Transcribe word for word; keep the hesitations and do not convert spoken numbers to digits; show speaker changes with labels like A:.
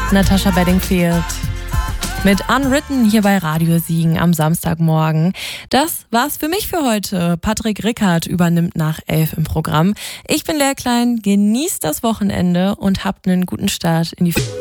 A: Natasha Bedingfield mit Unwritten hier bei Radio Siegen am Samstagmorgen. Das war's für mich für heute. Patrick Rickard übernimmt nach elf im Programm. Ich bin Lea Klein, genießt das Wochenende und habt einen guten Start in die